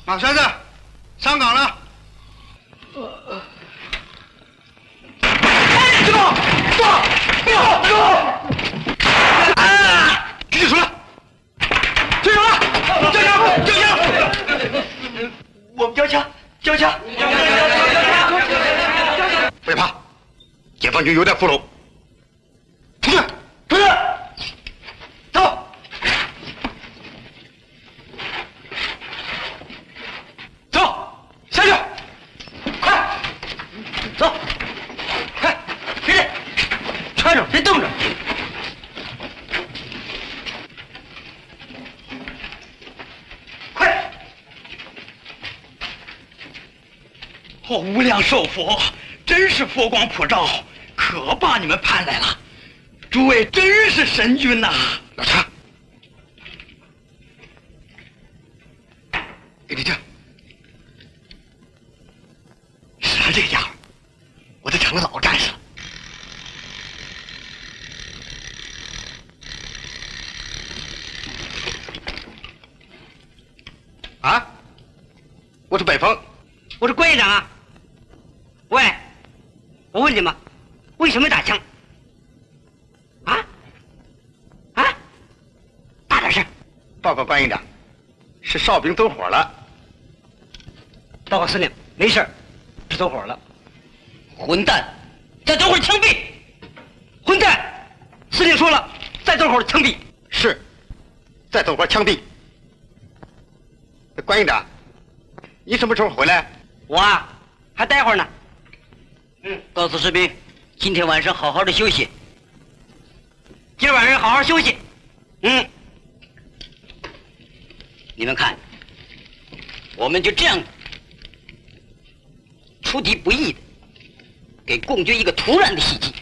马栓子，上岗了。知道，走！举起出来！追上了！交枪！ 我们交枪！ 别怕，解放军有点俘虏。出去！走！走！下去！快！走！快！别动！穿着，别动着！快！ 哦，无量寿佛，真是佛光普照，可把你们盼来了。诸位真是神军呐！ 老查，给你这。是这个家伙，我都成了老战士了。啊，我是北风， 我是关营长啊。喂，我问你们，为什么打枪？大点声！ 报告关营长，是哨兵走火了。 报告司令，没事，是走火了。混蛋，再走会枪毙！混蛋，司令说了，再走会枪毙。 是，再走会枪毙。关营长，你什么时候回来？ 我啊，还待会儿呢。告诉士兵，今天晚上好好的休息。今晚上好好休息。你们看，我们就这样出敌不意的，给共军一个突然的袭击。